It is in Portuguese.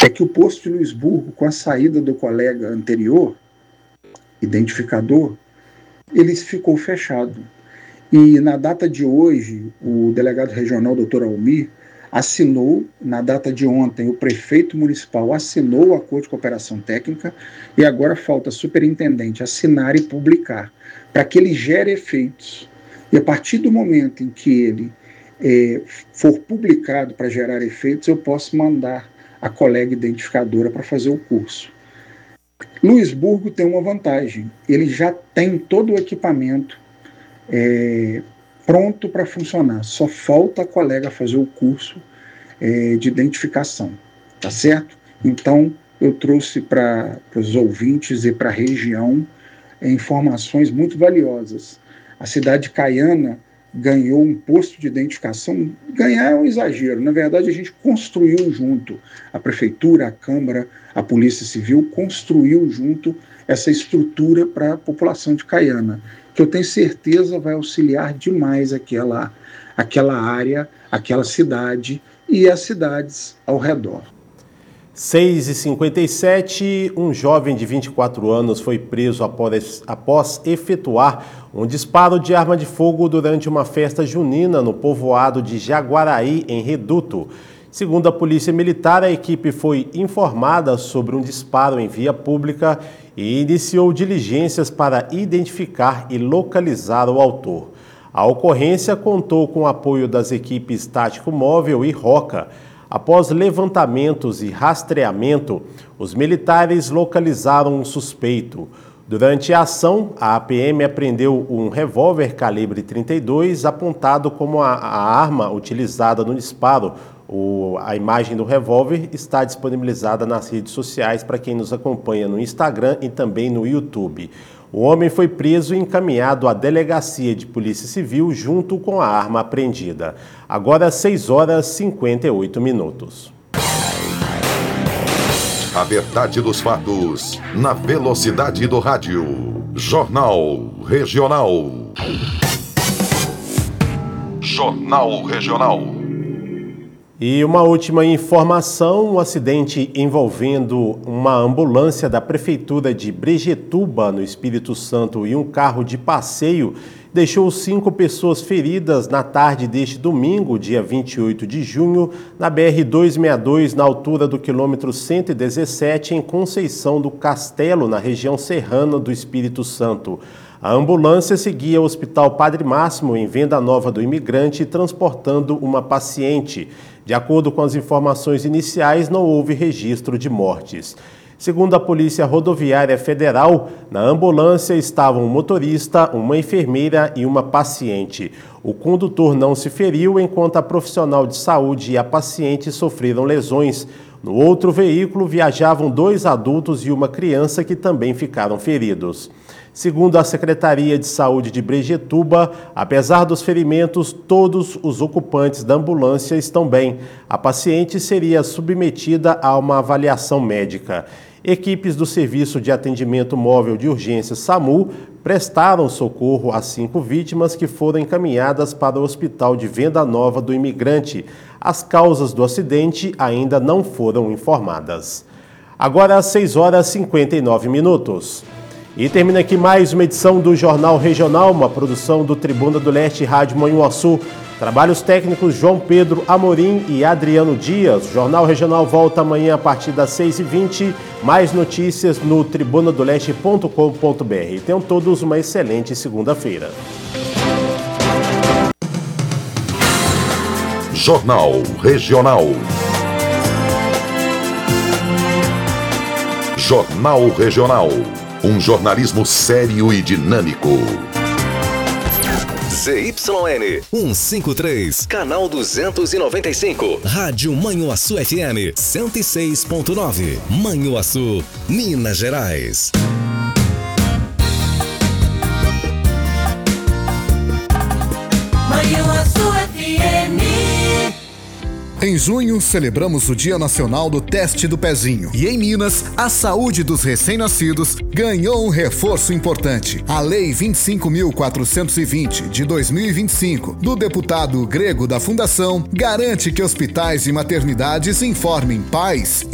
é que o posto de Luisburgo, com a saída do colega anterior, identificador, ele ficou fechado. E na data de hoje, o delegado regional, doutor Almir, assinou, na data de ontem, o prefeito municipal assinou o acordo de cooperação técnica e agora falta a superintendente assinar e publicar, para que ele gere efeitos. E a partir do momento em que ele for publicado para gerar efeitos, eu posso mandar a colega identificadora para fazer o curso. Luisburgo tem uma vantagem, ele já tem todo o equipamento pronto para funcionar, só falta a colega fazer o curso de identificação, tá certo? Então, eu trouxe para os ouvintes e para a região informações muito valiosas. A cidade de Caiana ganhou um posto de identificação. Ganhar é um exagero, na verdade a gente construiu junto, a prefeitura, a Câmara, a Polícia Civil construiu junto essa estrutura para a população de Caiana, que eu tenho certeza vai auxiliar demais aquela área, aquela cidade e as cidades ao redor. 6h57, um jovem de 24 anos foi preso após efetuar um disparo de arma de fogo durante uma festa junina no povoado de Jaguaraí, em Reduto. Segundo a Polícia Militar, a equipe foi informada sobre um disparo em via pública e iniciou diligências para identificar e localizar o autor. A ocorrência contou com o apoio das equipes Tático Móvel e Roca. Após levantamentos e rastreamento, os militares localizaram um suspeito. Durante a ação, a APM apreendeu um revólver calibre 32 apontado como a arma utilizada no disparo. A imagem do revólver está disponibilizada nas redes sociais para quem nos acompanha no Instagram e também no YouTube. O homem foi preso e encaminhado à delegacia de Polícia Civil junto com a arma apreendida. Agora 6h58. A verdade dos fatos, na velocidade do rádio. Jornal Regional. Jornal Regional. E uma última informação, um acidente envolvendo uma ambulância da Prefeitura de Brejetuba, no Espírito Santo, e um carro de passeio, deixou 5 pessoas feridas na tarde deste domingo, dia 28 de junho, na BR-262, na altura do quilômetro 117, em Conceição do Castelo, na região serrana do Espírito Santo. A ambulância seguia o Hospital Padre Máximo, em Venda Nova do Imigrante, transportando uma paciente. De acordo com as informações iniciais, não houve registro de mortes. Segundo a Polícia Rodoviária Federal, na ambulância estavam um motorista, uma enfermeira e uma paciente. O condutor não se feriu, enquanto a profissional de saúde e a paciente sofreram lesões. No outro veículo viajavam 2 adultos e uma criança que também ficaram feridos. Segundo a Secretaria de Saúde de Brejetuba, apesar dos ferimentos, todos os ocupantes da ambulância estão bem. A paciente seria submetida a uma avaliação médica. Equipes do Serviço de Atendimento Móvel de Urgência SAMU prestaram socorro a 5 vítimas que foram encaminhadas para o Hospital de Venda Nova do Imigrante. As causas do acidente ainda não foram informadas. Agora às 6h59. E termina aqui mais uma edição do Jornal Regional, uma produção do Tribuna do Leste Rádio Manhuaçu. Trabalhos técnicos João Pedro Amorim e Adriano Dias. O Jornal Regional volta amanhã a partir das 6h20. Mais notícias no tribunadoleste.com.br. Tenham todos uma excelente segunda-feira. Jornal Regional. Jornal Regional. Um jornalismo sério e dinâmico. ZYN 153, canal 295. Rádio Manhuaçu FM 106.9. Manhuaçu, Minas Gerais. Manhuaçu FM. Em junho, celebramos o Dia Nacional do Teste do Pezinho. E em Minas, a saúde dos recém-nascidos ganhou um reforço importante. A Lei 25.420, de 2025, do deputado Grego da Fundação, garante que hospitais e maternidades informem pais